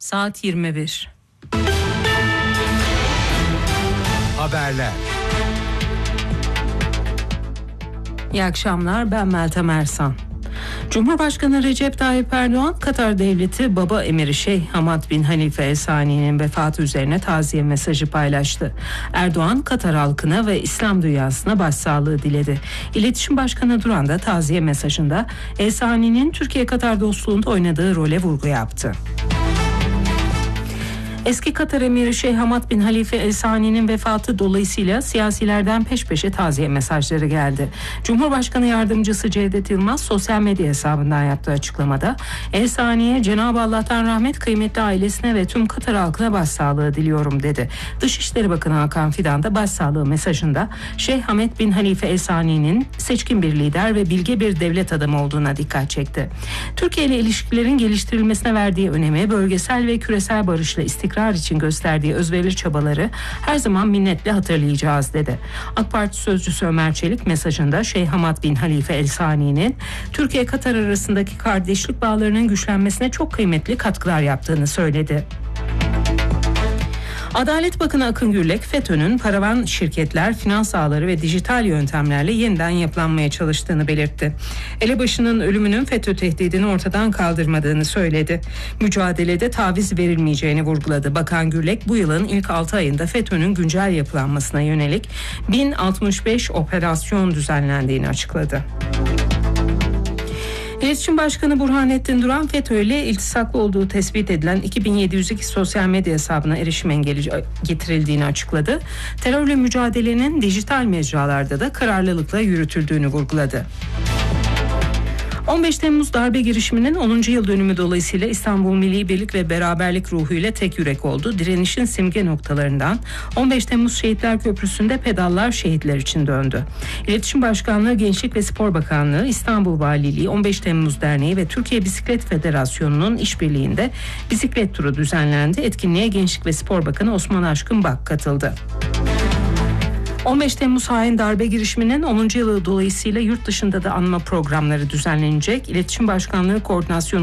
Saat 21. Haberler. İyi akşamlar, ben Meltem Ersan. Cumhurbaşkanı Recep Tayyip Erdoğan, Katar Devleti Baba Emiri Şeyh Hamad bin Halife El Sani'nin vefatı üzerine taziye mesajı paylaştı. Erdoğan, Katar halkına ve İslam dünyasına başsağlığı diledi. İletişim Başkanı Duran da taziye mesajında El Sani'nin Türkiye-Katar dostluğunda oynadığı role vurgu yaptı. Eski Katar Emiri Şeyh Hamad bin Halife El Sani'nin vefatı dolayısıyla siyasilerden peş peşe taziye mesajları geldi. Cumhurbaşkanı Yardımcısı Cevdet Yılmaz sosyal medya hesabından yaptığı açıklamada El Sani'ye Cenab-ı Allah'tan rahmet, kıymetli ailesine ve tüm Katar halkına başsağlığı diliyorum dedi. Dışişleri Bakanı Hakan Fidan da başsağlığı mesajında Şeyh Hamad bin Halife El Sani'nin seçkin bir lider ve bilge bir devlet adamı olduğuna dikkat çekti. Türkiye ile ilişkilerin geliştirilmesine verdiği önemi, bölgesel ve küresel barışla istikrar için gösterdiği özverili çabaları her zaman minnetle hatırlayacağız dedi. AK Parti sözcüsü Ömer Çelik mesajında Şeyh Hamad bin Halife El Sani'nin Türkiye-Katar arasındaki kardeşlik bağlarının güçlenmesine çok kıymetli katkılar yaptığını söyledi. Adalet Bakanı Akın Gürlek, FETÖ'nün paravan şirketler, finans ağları ve dijital yöntemlerle yeniden yapılanmaya çalıştığını belirtti. Elebaşı'nın ölümünün FETÖ tehdidini ortadan kaldırmadığını söyledi. Mücadelede taviz verilmeyeceğini vurguladı. Bakan Gürlek, bu yılın ilk 6 ayında FETÖ'nün güncel yapılanmasına yönelik 1065 operasyon düzenlendiğini açıkladı. İletişim Başkanı Burhanettin Duran, FETÖ ile iltisaklı olduğu tespit edilen 2702 sosyal medya hesabına erişim engeli getirildiğini açıkladı. Terörle mücadelenin dijital mecralarda da kararlılıkla yürütüldüğünü vurguladı. 15 Temmuz darbe girişiminin 10. yıl dönümü dolayısıyla İstanbul Milli Birlik ve Beraberlik ruhuyla tek yürek oldu. Direnişin simge noktalarından 15 Temmuz Şehitler Köprüsü'nde pedallar şehitler için döndü. İletişim Başkanlığı, Gençlik ve Spor Bakanlığı, İstanbul Valiliği, 15 Temmuz Derneği ve Türkiye Bisiklet Federasyonu'nun işbirliğinde bisiklet turu düzenlendi. Etkinliğe Gençlik ve Spor Bakanı Osman Aşkın Bak katıldı. 15 Temmuz hain darbe girişiminin 10. yılı dolayısıyla yurt dışında da anma programları düzenlenecek. İletişim Başkanlığı Koordinasyon